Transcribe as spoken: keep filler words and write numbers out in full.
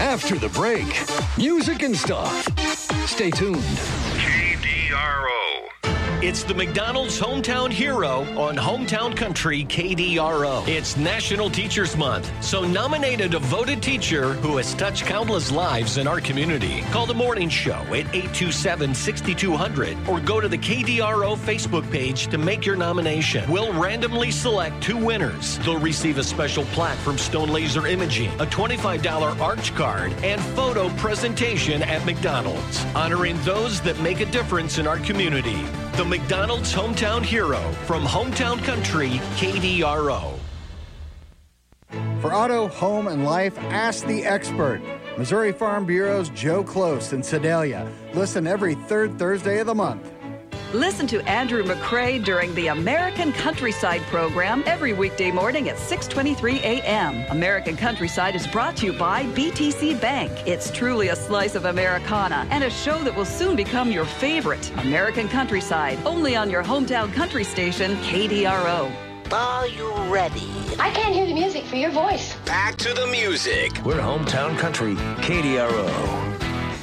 after the break. Music and stuff. Stay tuned. K D R O. It's the McDonald's Hometown Hero on Hometown Country K D R O. It's National Teachers Month, so nominate a devoted teacher who has touched countless lives in our community. Call the morning show at eight two seven, six two zero zero or go to the K D R O Facebook page to make your nomination. We'll randomly select two winners. They'll receive a special plaque from Stone Laser Imaging, a twenty-five dollars Arch card, and photo presentation at McDonald's, honoring those that make a difference in our community. The McDonald's Hometown Hero from Hometown Country K D R O. For auto, home, and life, ask the expert. Missouri Farm Bureau's Joe Close in Sedalia. Listen every third Thursday of the month. Listen to Andrew McCrae during the American Countryside program every weekday morning at six twenty-three a.m. American Countryside is brought to you by B T C Bank. It's truly a slice of Americana and a show that will soon become your favorite. American Countryside, only on your hometown country station, K D R O. Are you ready? I can't hear the music for your voice. Back to the music. We're Hometown Country K D R O.